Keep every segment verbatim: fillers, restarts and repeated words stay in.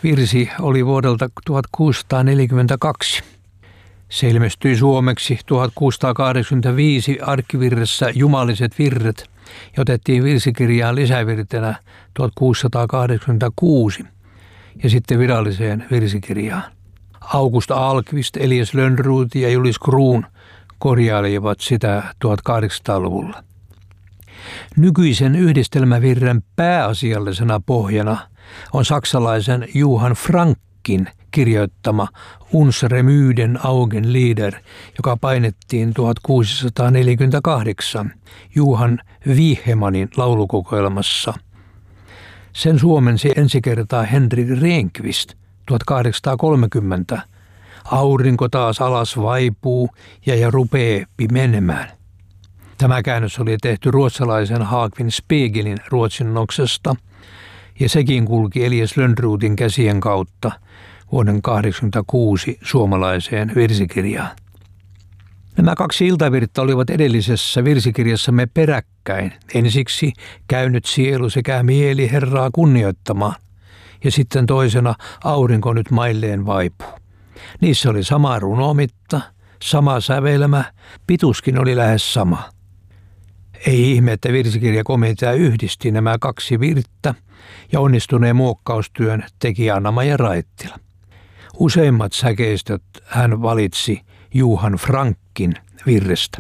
Virsi oli vuodelta tuhatkuusisataaneljäkymmentäkaksi. Se ilmestyi suomeksi tuhatkuusisataakahdeksankymmentäviisi arkkivirressä Jumaliset virret ja otettiin virsikirjaan lisävirtenä tuhatkuusisataakahdeksankymmentäkuusi ja sitten viralliseen virsikirjaan. August Ahlqvist, Elias Lönnrot ja Julius Kruun korjailivat sitä tuhatkahdeksansataaluvulla. Nykyisen yhdistelmävirren pääasiallisena pohjana on saksalaisen Johann Frankin kirjoittama Unsere Myden Augen Lieder, joka painettiin tuhatkuusisataaneljäkymmentäkahdeksan Johann Wichemanin laulukokoelmassa. Sen suomensi ensi kertaa Henrik Rehnqvist tuhatkahdeksansataakolmekymmentä. Aurinko taas alas vaipuu ja ja rupee pimenemään. Tämä käännös oli tehty ruotsalaisen Haakvin Spegelin ruotsinnoksesta ja sekin kulki Elias Lönnrotin käsien kautta vuoden tuhatyhdeksänsataakahdeksankymmentäkuusi suomalaiseen virsikirjaan. Nämä kaksi iltavirttä olivat edellisessä virsikirjassamme peräkkäin. Ensiksi Käynyt sielu sekä mieli Herraa kunnioittamaan ja sitten toisena Aurinko nyt mailleen vaipuu. Niissä oli sama runomitta, sama sävelmä, pituuskin oli lähes sama. Ei ihme, että virsikirjakomitea yhdisti nämä kaksi virttä ja onnistuneen muokkaustyön teki Anna-Maija Raittila. Useimmat säkeistöt hän valitsi Johann Frankin virrestä.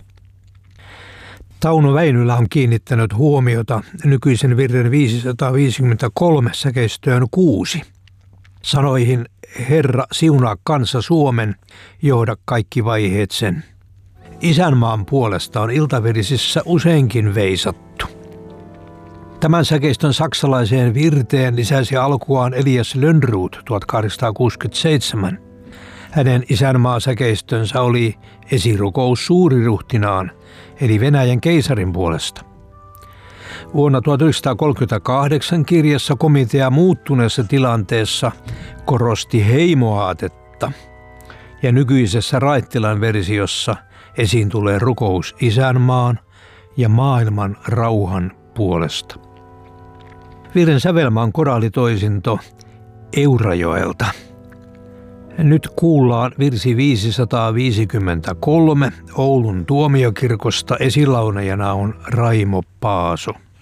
Tauno Väinölä on kiinnittänyt huomiota nykyisen virren viisisataaviisikymmentäkolme säkeistöön kuusi. Sanoihin Herra siunaa kansa Suomen, johda kaikki vaiheet sen. Isänmaan puolesta on iltavirsissä useinkin veisattu. Tämän säkeistön saksalaiseen virteen lisäsi alkuaan Elias Lönnrot tuhatkahdeksansataakuusikymmentäseitsemän. Hänen isänmaasäkeistönsä oli esirukous suuriruhtinaan, eli Venäjän keisarin puolesta. Vuonna tuhatyhdeksänsataakolmekymmentäkahdeksan kirjassa komitea muuttuneessa tilanteessa korosti heimoaatetta ja nykyisessä Raittilan versiossa esiin tulee rukous isänmaan ja maailman rauhan puolesta. Virren sävelmä on koraalitoisinto Eurajoelta. Nyt kuullaan virsi viisisataaviisikymmentäkolme Oulun tuomiokirkosta, esilaunajana on Raimo Paaso.